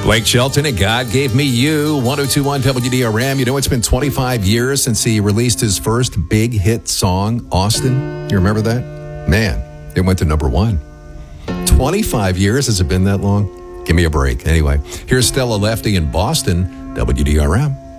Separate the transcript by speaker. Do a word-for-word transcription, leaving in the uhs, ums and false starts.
Speaker 1: Blake Shelton and God Gave Me You, one oh two point one W D R M. You know, it's been twenty-five years since he released his first big hit song, Austin. You remember that? Man, it went to number one. twenty-five years? Has it been that long? Give me a break. Anyway, here's Stella Lefty in Boston, W D R M.